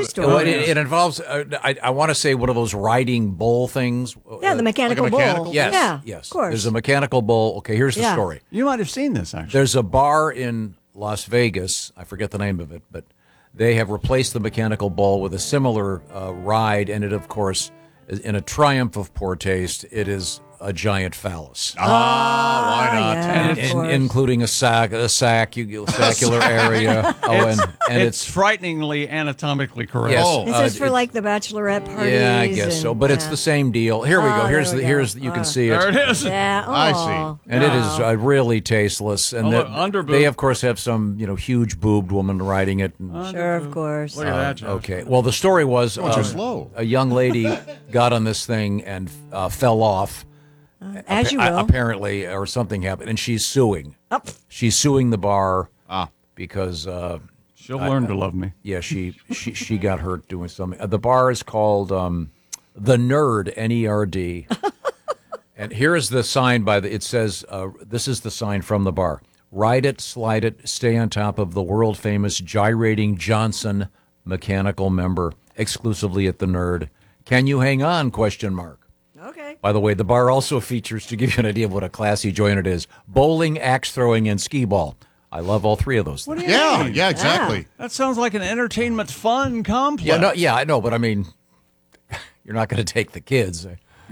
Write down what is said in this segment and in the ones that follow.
story. Well, it involves, I want to say, one of those riding bull things. Yeah, the mechanical bull. Yes, Yeah, yes. of course. There's a mechanical bull. Okay, here's the Yeah. story. You might have seen this, actually. There's a bar in Las Vegas. I forget the name of it, but they have replaced the mechanical bull with a similar ride, and it, of course, in a triumph of poor taste, it is a giant phallus. Why not? Yeah, of course. Including a saccular area. And it's frighteningly anatomically correct. Yes. This is for like the bachelorette parties. yeah, I guess so. But it's the same deal. Here we go. Here's there we here's go. you can see it. There it is. Yeah, I aw. see. And it is really tasteless. And look, underboob. they, of course, have some huge boobed woman riding it. And, Sure, of course. Look at that, Josh. okay. Well, the story was Going too slow. a young lady got on this thing and fell off. As you will. Apparently, or something happened, and she's suing. She's suing the bar because She'll learn to love me. yeah, she got hurt doing something. The bar is called the Nerd, N-E-R-D. And here is the sign it says, this is the sign from the bar. Ride it, slide it, stay on top of the world famous gyrating Johnson mechanical member, exclusively at the Nerd. Can you hang on? ? Okay. By the way, the bar also features, to give you an idea of what a classy joint it is, bowling, axe throwing, and skee ball. I love all three of those things. Yeah, exactly. That sounds like an entertainment fun complex. I know, but I mean, you're not going to take the kids.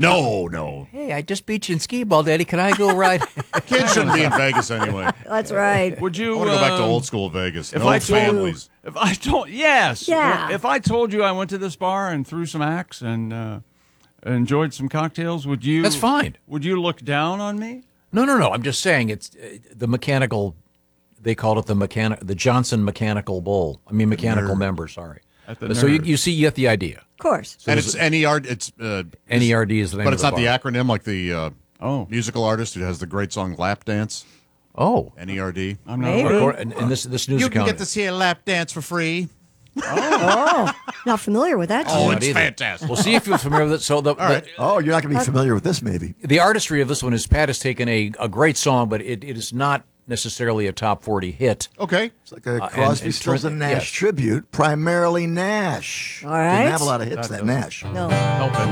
No. Hey, I just beat you in skee ball, Daddy. Can I go ride? Kids shouldn't be in Vegas anyway. That's right. Would you I want to go back to old school Vegas. if No I told- families. If I told, yes. Yeah. If I told you I went to this bar and threw some acts and enjoyed some cocktails, would you? That's fine. Would you look down on me? No. I'm just saying it's the mechanical. They called it the Johnson Mechanical Bowl. I mean, mechanical member. Sorry. At the So Nerd. you see, you get the idea. Of course. And it's NERD. It's NERD is the name. but of it's the not the bar. acronym like the Oh. musical artist who has the great song Lap Dance. Oh, NERD. I'm not Maybe. aware. and this news You account. can get to see a lap dance for free. Not familiar with that. Oh, Gene. it's either. fantastic. We'll see if you're familiar with it. So right. Oh, you're not going to be familiar with this, maybe. the artistry of this one is Pat has taken a great song, but it is not necessarily a top 40 hit. Okay. It's like a Crosby, and Stills, and Nash yes. tribute, primarily Nash. All right. Didn't have a lot of hits, that Nash. No. Help it.